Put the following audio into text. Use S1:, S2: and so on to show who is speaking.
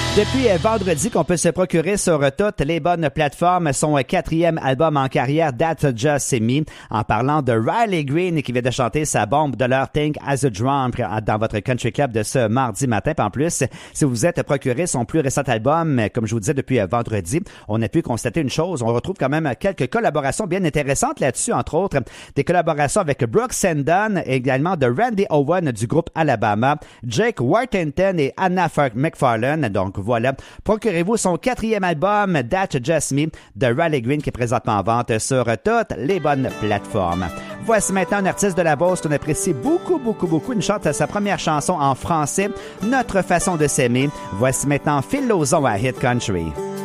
S1: Depuis vendredi qu'on peut se procurer sur toutes les bonnes plateformes son quatrième album en carrière, That's Just Me, en parlant de Riley Green qui vient de chanter sa bombe de leur Think as a Drum dans votre country club de ce mardi matin. En plus, si vous êtes procuré son plus récent album, comme je vous disais depuis vendredi, on a pu constater une chose, on retrouve quand même quelques collaborations bien intéressantes là-dessus, entre autres des collaborations avec Brooks and Dunn, également de Randy Owen du groupe Alabama, Jake Worthington et Anna McFarlane. Donc voilà, procurez-vous son quatrième album, That's Just Me, de Riley Green, qui est présentement en vente sur toutes les bonnes plateformes. Voici maintenant un artiste de la Beauce qu'on apprécie beaucoup, une chante sa première chanson en français, Notre façon de s'aimer. Voici maintenant Phil Lauzon à Hit Country.